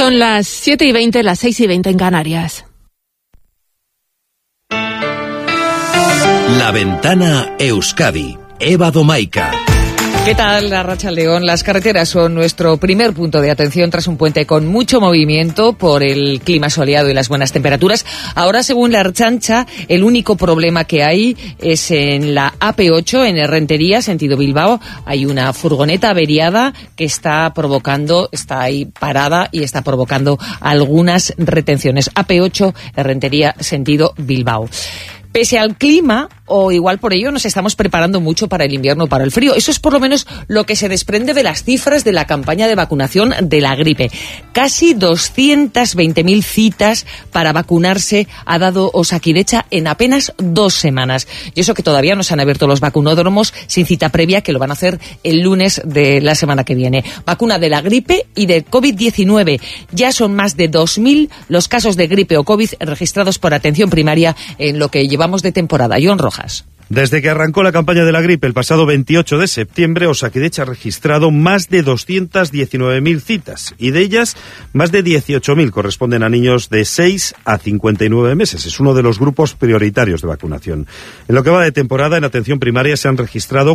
Son las 7:20, las 6:20 en Canarias. La Ventana Euskadi. Eva Domaica. ¿Qué tal, Arratsaldeon? Las carreteras son nuestro primer punto de atención tras un puente con mucho movimiento por el clima soleado y las buenas temperaturas. Ahora, según la Ertzaintza, el único problema que hay es en la AP8, en Errentería, sentido Bilbao. Hay una furgoneta averiada que está ahí parada y está provocando algunas retenciones. AP8, Errentería, sentido Bilbao. Pese al clima, o igual por ello, nos estamos preparando mucho para el invierno, para el frío. Eso es por lo menos lo que se desprende de las cifras de la campaña de vacunación de la gripe. Casi 220.000 citas para vacunarse ha dado Osakidetza en apenas 2 semanas. Y eso que todavía no se han abierto los vacunódromos sin cita previa, que lo van a hacer el lunes de la semana que viene. Vacuna de la gripe y de COVID-19. Ya son más de 2.000 los casos de gripe o COVID registrados por atención primaria en lo que llevamos de temporada. John Rojas. Desde que arrancó la campaña de la gripe el pasado 28 de septiembre, Osakidetza ha registrado más de 219.000 citas y de ellas más de 18.000 corresponden a niños de 6 a 59 meses. Es uno de los grupos prioritarios de vacunación. En lo que va de temporada, en atención primaria se han registrado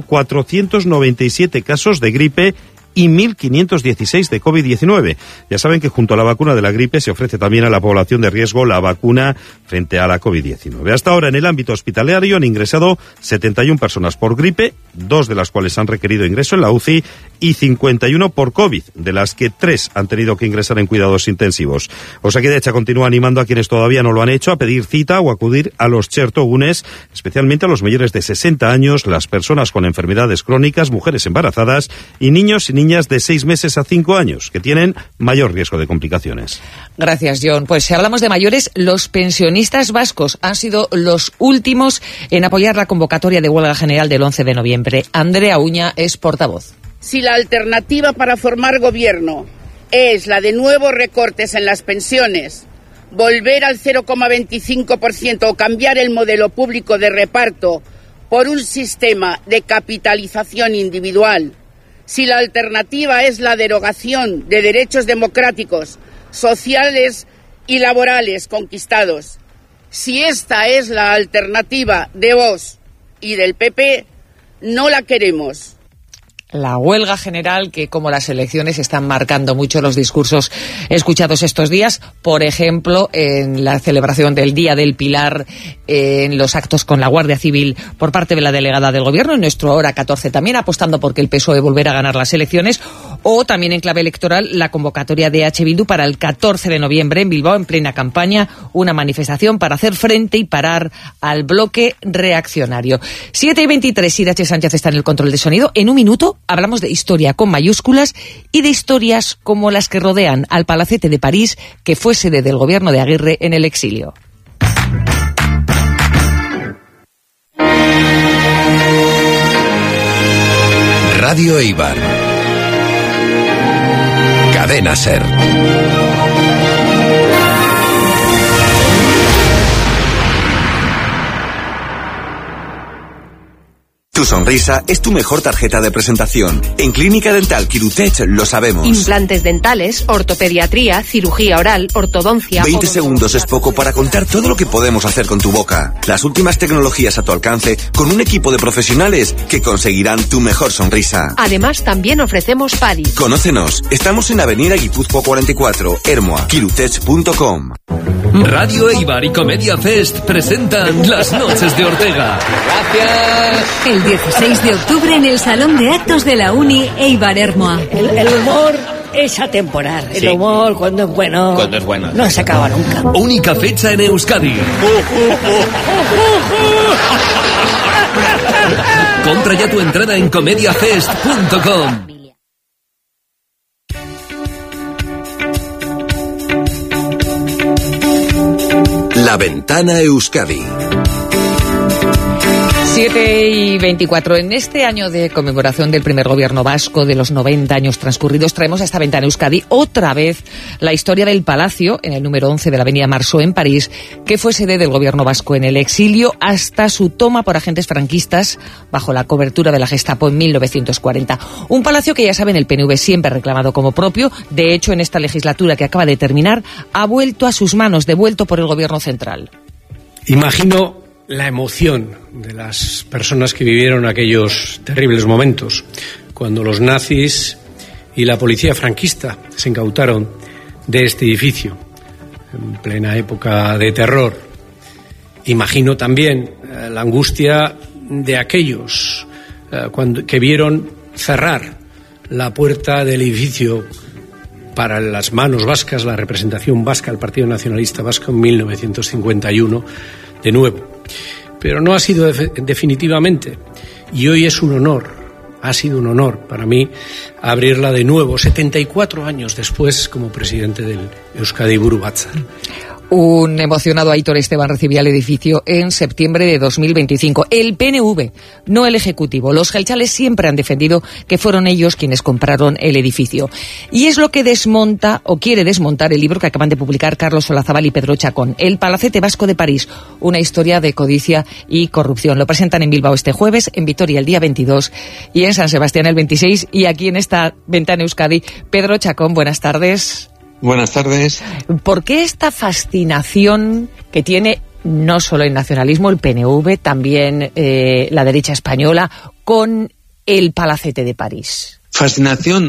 497 casos de gripe y 1.516 de COVID-19. Ya saben que junto a la vacuna de la gripe se ofrece también a la población de riesgo la vacuna frente a la COVID-19. Hasta ahora, en el ámbito hospitalario han ingresado 71 personas por gripe, 2 de las cuales han requerido ingreso en la UCI y 51 por COVID, de las que 3 han tenido que ingresar en cuidados intensivos. Osakidetza continúa animando a quienes todavía no lo han hecho a pedir cita o acudir a los txertogunes, especialmente a los mayores de 60 años, las personas con enfermedades crónicas, mujeres embarazadas y niños y niñas de 6 meses a 5 años, que tienen mayor riesgo de complicaciones. Gracias, John. Pues si hablamos de mayores, los pensionistas vascos han sido los últimos en apoyar la convocatoria de huelga general del 11 de noviembre. Andrea Uña es portavoz. Si la alternativa para formar gobierno es la de nuevos recortes en las pensiones, volver al 0,25% o cambiar el modelo público de reparto por un sistema de capitalización individual, si la alternativa es la derogación de derechos democráticos, sociales y laborales conquistados, si esta es la alternativa de Vox y del PP, no la queremos. La huelga general que, como las elecciones, están marcando mucho los discursos escuchados estos días, por ejemplo, en la celebración del Día del Pilar, en los actos con la Guardia Civil por parte de la delegada del Gobierno, en nuestro Hora 14 también, apostando porque el PSOE volverá a ganar las elecciones, o también en clave electoral la convocatoria de H. Bildu para el 14 de noviembre en Bilbao, en plena campaña, una manifestación para hacer frente y parar al bloque reaccionario. 7:23, Irache Sánchez está en el control de sonido. En un minuto hablamos de historia con mayúsculas y de historias como las que rodean al Palacete de París, que fue sede del gobierno de Aguirre en el exilio. Radio Eibar. Cadena SER. Tu sonrisa es tu mejor tarjeta de presentación. En Clínica Dental Quirutech lo sabemos. Implantes dentales, ortopediatría, cirugía oral, ortodoncia... 20 segundos es poco para contar todo lo que podemos hacer con tu boca. Las últimas tecnologías a tu alcance con un equipo de profesionales que conseguirán tu mejor sonrisa. Además, también ofrecemos PADI. Conócenos. Estamos en Avenida Guipúzcoa 44, Ermua, quirutech.com. Radio Eibar y Comedia Fest presentan Las Noches de Ortega. Gracias. El 16 de octubre en el Salón de Actos de la Uni Eibar Ermua. El humor es atemporal. El humor, cuando es bueno, no se acaba nunca. Única fecha en Euskadi. Compra ya tu entrada en comediafest.com. La Ventana Euskadi. 7:24. En este año de conmemoración del primer gobierno vasco de los 90 años transcurridos, traemos a esta ventana Euskadi otra vez la historia del Palacio, en el número 11 de la avenida Marceau en París, que fue sede del gobierno vasco en el exilio hasta su toma por agentes franquistas bajo la cobertura de la Gestapo en 1940. Un palacio que, ya saben, el PNV siempre ha reclamado como propio. De hecho, en esta legislatura que acaba de terminar, ha vuelto a sus manos, devuelto por el gobierno central. Imagino la emoción de las personas que vivieron aquellos terribles momentos, cuando los nazis y la policía franquista se incautaron de este edificio, en plena época de terror. Imagino también la angustia de aquellos que vieron cerrar la puerta del edificio para las manos vascas, la representación vasca, el Partido Nacionalista Vasco en 1951, de nuevo. Pero no ha sido definitivamente, y hoy es un honor, ha sido un honor para mí abrirla de nuevo, 74 años después, como presidente del Euskadi Buru Batzar. Un emocionado Aitor Esteban recibía el edificio en septiembre de 2025. El PNV, no el Ejecutivo. Los jeltzales siempre han defendido que fueron ellos quienes compraron el edificio. Y es lo que desmonta o quiere desmontar el libro que acaban de publicar Carlos Solazábal y Pedro Chacón, El Palacete Vasco de París, una historia de codicia y corrupción. Lo presentan en Bilbao este jueves, en Vitoria el día 22 y en San Sebastián el 26. Y aquí en esta ventana Euskadi, Pedro Chacón, buenas tardes. Buenas tardes. ¿Por qué esta fascinación que tiene no solo el nacionalismo, el PNV, también la derecha española, con el Palacete de París? Fascinación,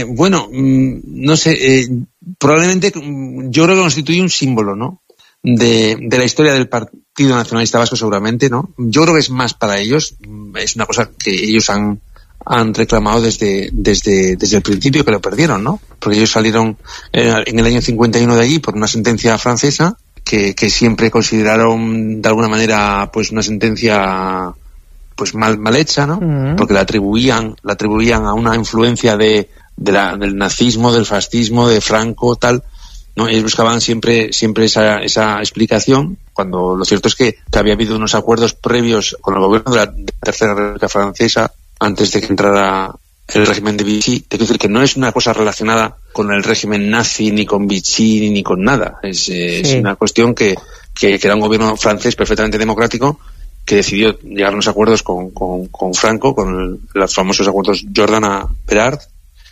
no sé, probablemente yo creo que constituye un símbolo, ¿no? De la historia del Partido Nacionalista Vasco, seguramente, ¿no? Yo creo que es más para ellos, es una cosa que ellos han reclamado desde el principio, que lo perdieron, ¿no? Porque ellos salieron en el año 51 de allí por una sentencia francesa que siempre consideraron de alguna manera pues una sentencia pues mal hecha, ¿no? Porque la atribuían a una influencia del nazismo, del fascismo, de Franco, tal, ¿no? Ellos buscaban siempre esa explicación, cuando lo cierto es que había habido unos acuerdos previos con el gobierno de la Tercera República Francesa antes de que entrara el régimen de Vichy. Tengo que decir que no es una cosa relacionada con el régimen nazi, ni con Vichy, ni con nada. Es una cuestión que era un gobierno francés perfectamente democrático que decidió llegar a unos acuerdos con Franco, con los famosos acuerdos Jordan-Perard,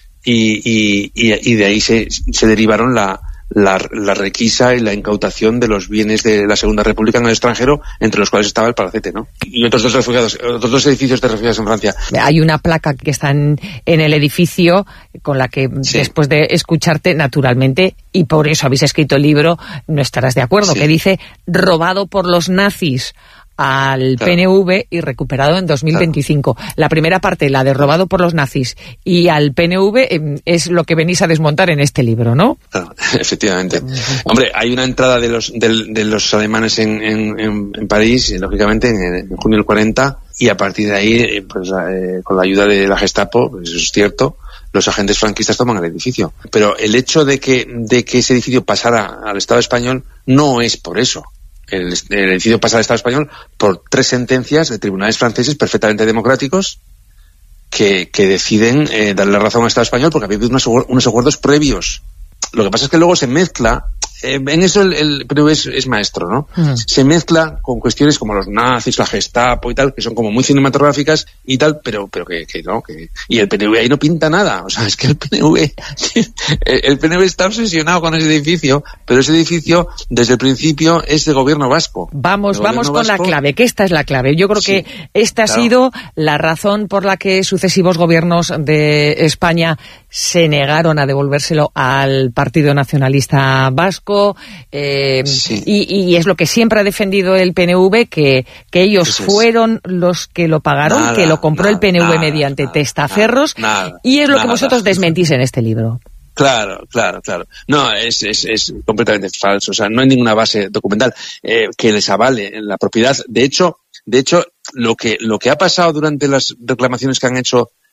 y de ahí se derivaron la requisa y la incautación de los bienes de la Segunda República en el extranjero, entre los cuales estaba el Palacete, ¿no? Y otros dos edificios de refugiados en Francia. Hay una placa que está en el edificio con la que, después de escucharte, naturalmente, y por eso habéis escrito el libro, no estarás de acuerdo, que dice robado por los nazis al PNV y recuperado en 2025. La primera parte, la de robado por los nazis y al PNV, es lo que venís a desmontar en este libro, ¿no? Claro, efectivamente. Hombre, hay una entrada de los alemanes en París, lógicamente, en junio del 40, y a partir de ahí, con la ayuda de la Gestapo, pues eso es cierto, los agentes franquistas toman el edificio. Pero el hecho de que ese edificio pasara al Estado español no es por eso. El edificio pasa al Estado español por 3 sentencias de tribunales franceses perfectamente democráticos que deciden darle la razón al Estado español porque había habido unos acuerdos previos. Lo que pasa es que luego se mezcla, en eso el PNV es maestro, ¿no? Se mezcla con cuestiones como los nazis, la Gestapo y tal, que son como muy cinematográficas y tal, pero que no, y el PNV ahí no pinta nada. O sea, es que el PNV está obsesionado con ese edificio, pero ese edificio desde el principio es de gobierno vasco. Vamos con la clave, que esta es la clave. Yo creo que esta ha sido la razón por la que sucesivos gobiernos de España se negaron a devolvérselo al Partido Nacionalista Vasco, y es lo que siempre ha defendido el PNV, que ellos fueron los que lo pagaron, que lo compró el PNV mediante testaferros, y es lo que vosotros desmentís en este libro. Claro. No, es completamente falso. O sea, no hay ninguna base documental que les avale en la propiedad. De hecho, lo que ha pasado durante las reclamaciones que han hecho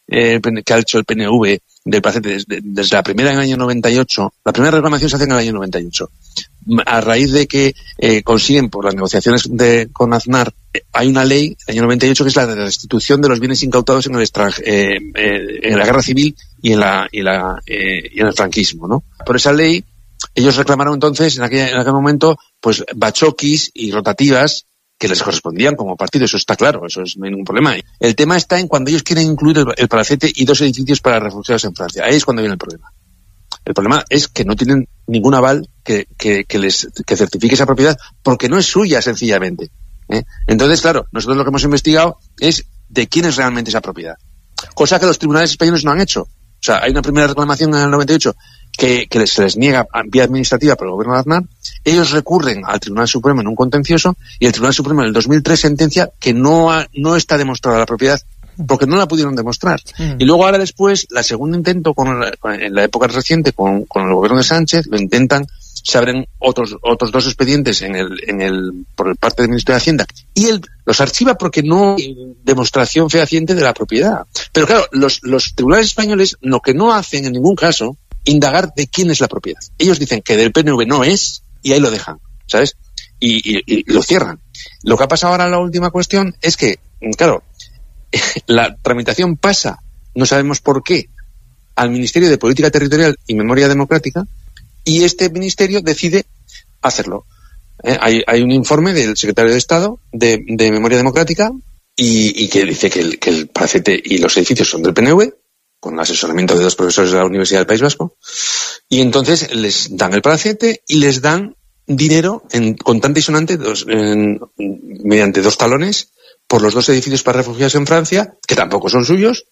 que ha hecho el PNV del Palacete desde la primera en el año 98, la primera reclamación se hace en el año 98. A raíz de que consiguen por las negociaciones con Aznar, hay una ley del año 98 que es la de restitución de los bienes incautados en la guerra civil y en el franquismo, ¿no? Por esa ley, ellos reclamaron entonces, en aquel momento, pues bachoquis y rotativas que les correspondían como partido, eso está claro, no hay ningún problema. El tema está en cuando ellos quieren incluir el Palacete y 2 edificios para refugiados en Francia. Ahí es cuando viene el problema. El problema es que no tienen ningún aval que certifique esa propiedad porque no es suya, sencillamente. Entonces, claro, nosotros lo que hemos investigado es de quién es realmente esa propiedad. Cosa que los tribunales españoles no han hecho. O sea, hay una primera reclamación en el 98 que se les niega vía administrativa por el gobierno de Aznar. Ellos recurren al Tribunal Supremo en un contencioso y el Tribunal Supremo en el 2003 sentencia que no está demostrada la propiedad porque no la pudieron demostrar. Y luego ahora después, la segunda intento en la época reciente con el gobierno de Sánchez, lo intentan, se abren otros 2 expedientes por parte del Ministerio de Hacienda y él los archiva porque no hay demostración fehaciente de la propiedad. Pero claro, los tribunales españoles lo que no hacen en ningún caso indagar de quién es la propiedad. Ellos dicen que del PNV no es y ahí lo dejan, ¿sabes? Y lo cierran. Lo que ha pasado ahora en la última cuestión es que, claro, la tramitación pasa, no sabemos por qué, al Ministerio de Política Territorial y Memoria Democrática y este ministerio decide hacerlo. Hay un informe del secretario de Estado de Memoria Democrática y que dice que el Palacete y los edificios son del PNV, con el asesoramiento de 2 profesores de la Universidad del País Vasco, y entonces les dan el Palacete y les dan dinero contante y sonante mediante 2 talones por los 2 edificios para refugiados en Francia, que tampoco son suyos,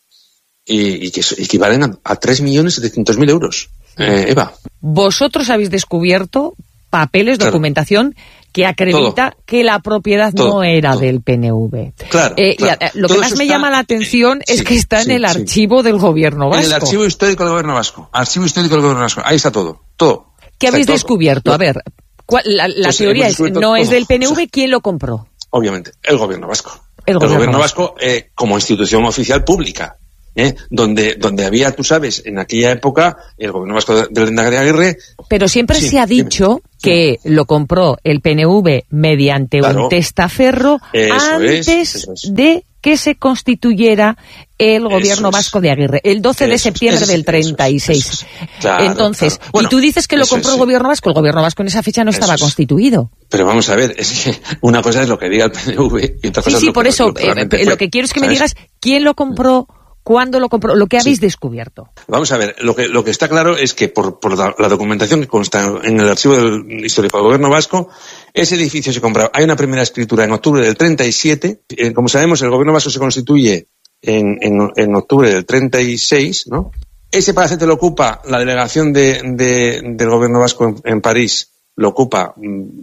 y que equivalen a 3.700.000 euros. Eva. Vosotros habéis descubierto papeles, claro, documentación que acredita todo, que la propiedad no era del PNV. Claro, claro. Lo que más me llama la atención es que está en el archivo del gobierno vasco. En el archivo histórico del gobierno vasco. Ahí está todo. ¿Qué habéis descubierto? A ver, la teoría es, no es del PNV, o sea, ¿quién lo compró? Obviamente, el gobierno vasco. El gobierno vasco como institución oficial pública. Donde había, tú sabes, en aquella época, el gobierno vasco del Lehendakari Aguirre. Pero siempre se ha dicho que lo compró el PNV mediante un testaferro antes de que se constituyera el gobierno vasco de Aguirre, el 12 de septiembre del 36. Claro, entonces, claro. Bueno, y tú dices que lo compró el gobierno vasco en esa fecha no estaba constituido. Pero vamos a ver, es que una cosa es lo que diga el PNV y otra cosa es lo por eso, lo que quiero es que me digas quién lo compró, cuándo lo compró, lo que habéis descubierto. Vamos a ver, lo que está claro es que por la documentación que consta en el archivo del histórico del gobierno vasco, ese edificio se compró. Hay una primera escritura en octubre del 37. Como sabemos, el gobierno vasco se constituye en octubre del 36, ¿no? Ese palacete lo ocupa la delegación del gobierno vasco en París, lo ocupa,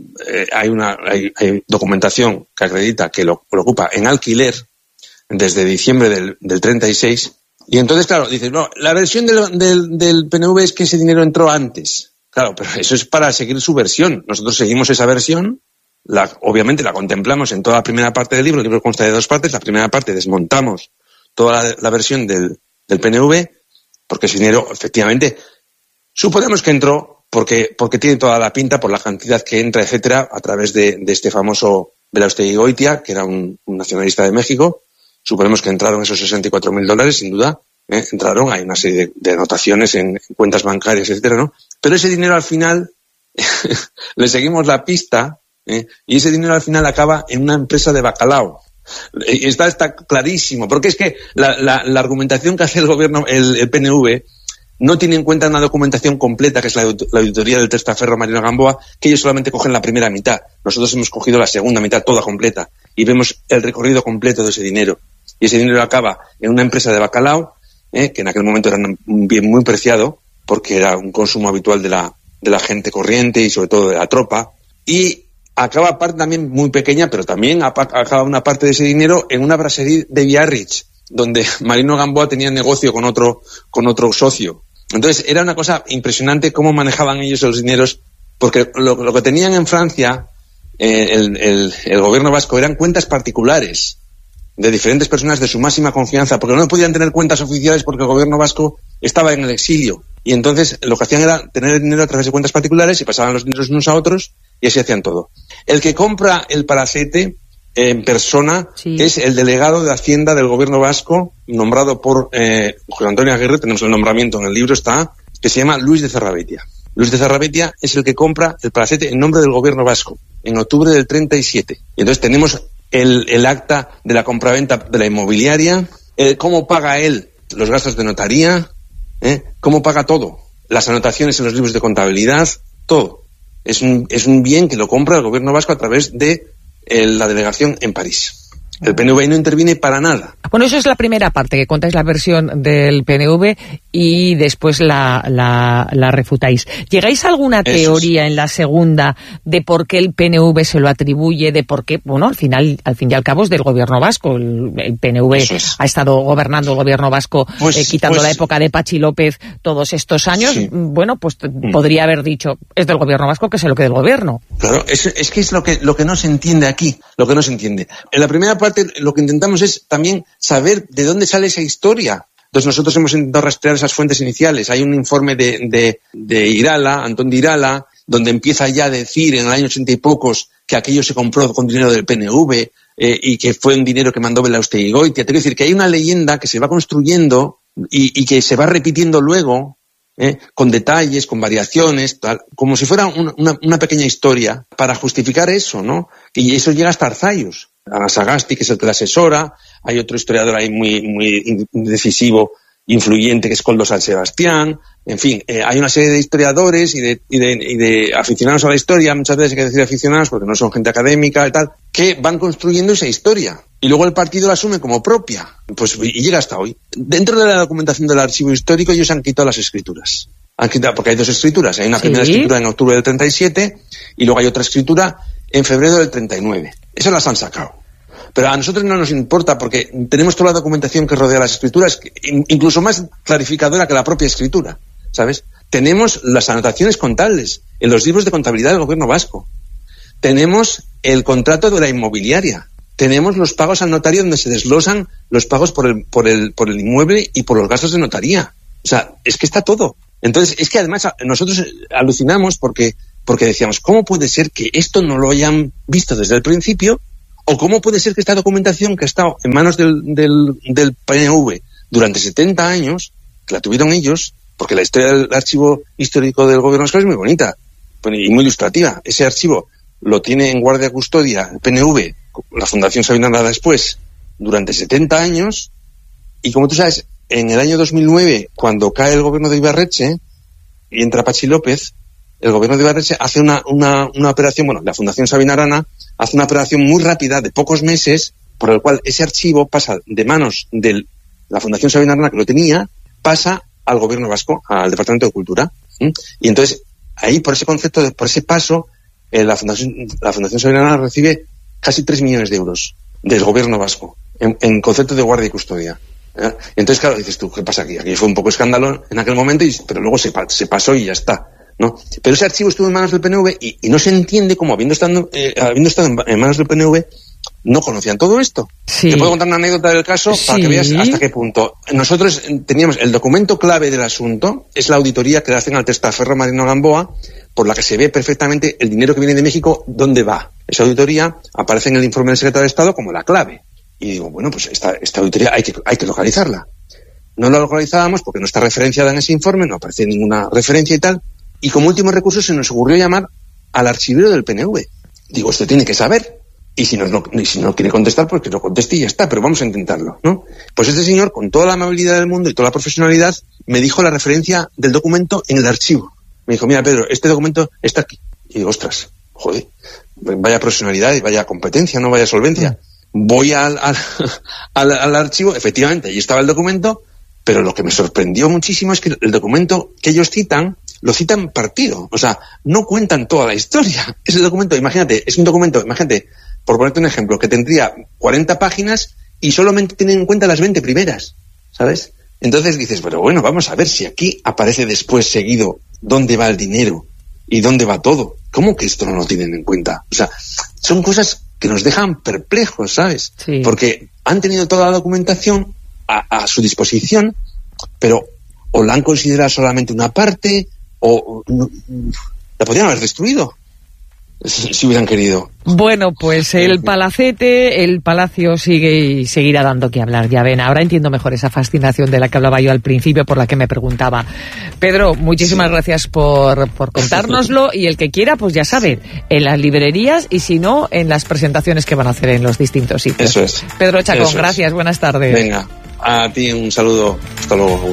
hay documentación que acredita que lo ocupa en alquiler desde diciembre del 36, y entonces, claro, dices, no, la versión del PNV es que ese dinero entró antes. Claro, pero eso es para seguir su versión. Nosotros seguimos esa versión, obviamente la contemplamos en toda la primera parte del libro. El libro consta de 2 partes. La primera parte desmontamos toda la versión del PNV, porque ese dinero, efectivamente, suponemos que entró porque tiene toda la pinta por la cantidad que entra, etcétera, a través de este famoso Belaústegui Goitia, que era un nacionalista de México. Suponemos que entraron esos $64.000, sin duda. Entraron, hay una serie de anotaciones en cuentas bancarias, etcétera, ¿no? Pero ese dinero al final, le seguimos la pista, y ese dinero al final acaba en una empresa de bacalao. Está clarísimo, porque es que la argumentación que hace el gobierno, el PNV, no tiene en cuenta una documentación completa, que es la auditoría del testaferro Marino Gamboa, que ellos solamente cogen la primera mitad. Nosotros hemos cogido la segunda mitad, toda completa, y vemos el recorrido completo de ese dinero. Y ese dinero acaba en una empresa de bacalao, que en aquel momento era un bien muy preciado, porque era un consumo habitual de la gente corriente y sobre todo de la tropa, y acaba parte también muy pequeña, pero también acaba una parte de ese dinero en una brasserie de Biarritz, donde Marino Gamboa tenía negocio con otro socio. Entonces era una cosa impresionante cómo manejaban ellos los dineros, porque lo que tenían en Francia el gobierno vasco eran cuentas particulares de diferentes personas de su máxima confianza, porque no podían tener cuentas oficiales porque el gobierno vasco estaba en el exilio. Y entonces lo que hacían era tener el dinero a través de cuentas particulares y pasaban los dineros unos a otros y así hacían todo. El que compra el palacete en persona es el delegado de Hacienda del gobierno vasco, nombrado por José Antonio Aguirre, tenemos el nombramiento en el libro, está, que se llama Luis de Cerrabetia. Luis de Cerrabetia es el que compra el palacete en nombre del gobierno vasco, en octubre del 37. Y entonces tenemos el acta de la compraventa de la inmobiliaria, cómo paga él los gastos de notaría, cómo paga todo, las anotaciones en los libros de contabilidad, todo. Es un bien que lo compra el gobierno vasco a través de la delegación en París. El PNV no interviene para nada. Bueno, eso es la primera parte, que contáis la versión del PNV y después la refutáis. ¿Llegáis a alguna teoría en la segunda de por qué el PNV se lo atribuye, de por qué, bueno, al fin y al cabo es del gobierno vasco, el PNV ha estado gobernando el gobierno vasco, quitando la época de Patxi López todos estos años, bueno, pues podría haber dicho, es del gobierno vasco, que se lo quede el gobierno. Claro, es que es lo que no se entiende aquí, lo que no se entiende. En la primera parte lo que intentamos es también saber de dónde sale esa historia. Entonces nosotros hemos intentado rastrear esas fuentes iniciales. Hay un informe de Irala, Antón de Irala, donde empieza ya a decir en el año 80 y pocos que aquello se compró con dinero del PNV y que fue un dinero que mandó Belaúnde-Goitia. Te quiero decir que hay una leyenda que se va construyendo y que se va repitiendo luego, con detalles, con variaciones, tal, como si fuera una pequeña historia para justificar eso, ¿no? Y eso llega hasta Arzayus. Ana Sagasti, que es el que la asesora, hay otro historiador ahí muy decisivo, influyente, que es Koldo San Sebastián, en fin, hay una serie de historiadores y de aficionados a la historia, muchas veces hay que decir aficionados porque no son gente académica y tal, que van construyendo esa historia. Y luego el partido la asume como propia, pues, y llega hasta hoy. Dentro de la documentación del archivo histórico ellos han quitado las escrituras. Porque hay dos escrituras, hay una primera escritura en octubre del 37 y luego hay otra escritura en febrero del 39. Esas las han sacado. Pero a nosotros no nos importa porque tenemos toda la documentación que rodea las escrituras, incluso más clarificadora que la propia escritura, ¿sabes? Tenemos las anotaciones contables en los libros de contabilidad del gobierno vasco. Tenemos el contrato de la inmobiliaria. Tenemos los pagos al notario donde se desglosan los pagos por el inmueble y por los gastos de notaría. O sea, es que está todo. Entonces, es que además nosotros alucinamos porque decíamos, ¿cómo puede ser que esto no lo hayan visto desde el principio? ¿O cómo puede ser que esta documentación que ha estado en manos del PNV durante 70 años, que la tuvieron ellos, porque la historia del archivo histórico del gobierno vasco es muy bonita y muy ilustrativa. Ese archivo lo tiene en guardia custodia el PNV, la Fundación Sabina Arana después, durante 70 años, y como tú sabes, en el año 2009, cuando cae el gobierno de Ibarretxe y entra Patxi López, el gobierno de Ibarretxe hace una operación, bueno, la Fundación Sabina Arana hace una operación muy rápida de pocos meses, por el cual ese archivo pasa de manos de la Fundación Sabina Arana, que lo tenía, pasa al gobierno vasco, al Departamento de Cultura. Y entonces, ahí, por ese concepto, por ese paso, la Fundación Sabina Arana recibe casi 3 millones de euros del gobierno vasco, en concepto de guardia y custodia. Entonces, claro, dices tú, ¿qué pasa aquí? Aquí fue un poco escándalo en aquel momento, pero luego se pasó y ya está, ¿no? Pero ese archivo estuvo en manos del PNV y no se entiende cómo, habiendo estado en manos del PNV, no conocían todo esto. Sí. Te puedo contar una anécdota del caso para que veas hasta qué punto. Nosotros teníamos el documento clave del asunto, es la auditoría que le hacen al testaferro Marino Gamboa, por la que se ve perfectamente el dinero que viene de México, dónde va. Esa auditoría aparece en el informe del secretario de Estado como la clave. Y digo, bueno, pues esta auditoría hay que localizarla. No la localizábamos porque no está referenciada en ese informe, no aparece ninguna referencia y tal. Y como último recurso se nos ocurrió llamar al archivero del PNV. Digo, esto tiene que saber. Y si no quiere contestar, pues que no conteste y ya está, pero vamos a intentarlo, ¿no? Pues este señor, con toda la amabilidad del mundo y toda la profesionalidad, me dijo la referencia del documento en el archivo. Me dijo, mira, Pedro, este documento está aquí. Y digo, ostras, joder, vaya profesionalidad y vaya competencia, no vaya solvencia. Voy al archivo, efectivamente, ahí estaba el documento, pero lo que me sorprendió muchísimo es que el documento que ellos citan, lo citan partido. O sea, no cuentan toda la historia. Ese documento, imagínate, por ponerte un ejemplo, que tendría 40 páginas y solamente tienen en cuenta las 20 primeras, ¿sabes? Entonces dices, pero bueno, vamos a ver si aquí aparece después seguido dónde va el dinero y dónde va todo. ¿Cómo que esto no lo tienen en cuenta? O sea, son cosas que nos dejan perplejos, ¿sabes? Sí. Porque han tenido toda la documentación a su disposición, pero o la han considerado solamente una parte, o la podrían haber destruido si hubieran querido. Bueno, pues el palacete, el palacio sigue y seguirá dando que hablar, ya ven. Ahora entiendo mejor esa fascinación de la que hablaba yo al principio, por la que me preguntaba. Pedro, muchísimas gracias por contárnoslo, y el que quiera, pues ya sabe, en las librerías, y si no, en las presentaciones que van a hacer en los distintos sitios. Eso es. Pedro Chacón, gracias, buenas tardes. Venga, a ti un saludo, hasta luego.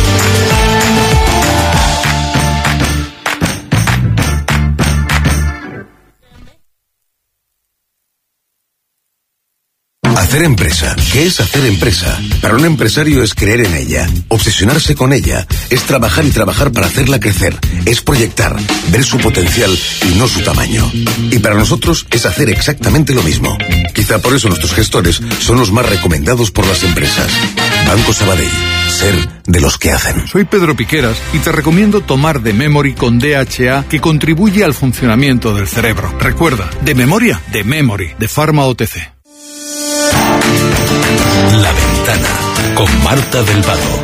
Hacer empresa. ¿Qué es hacer empresa? Para un empresario es creer en ella, obsesionarse con ella, es trabajar y trabajar para hacerla crecer, es proyectar, ver su potencial y no su tamaño. Y para nosotros es hacer exactamente lo mismo. Quizá por eso nuestros gestores son los más recomendados por las empresas. Banco Sabadell. Ser de los que hacen. Soy Pedro Piqueras y te recomiendo tomar The Memory con DHA, que contribuye al funcionamiento del cerebro. Recuerda, de memoria, The Memory, de Pharma OTC. La Ventana, con Marta del Vado.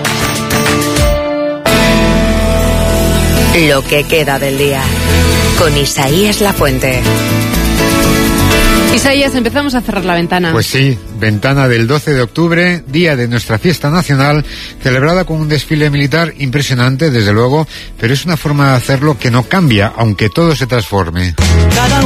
Lo que queda del día, con Isaías Lafuente. Isaías, empezamos a cerrar la ventana. Pues sí, ventana del 12 de octubre, día de nuestra fiesta nacional, celebrada con un desfile militar impresionante, desde luego, pero es una forma de hacerlo que no cambia, aunque todo se transforme.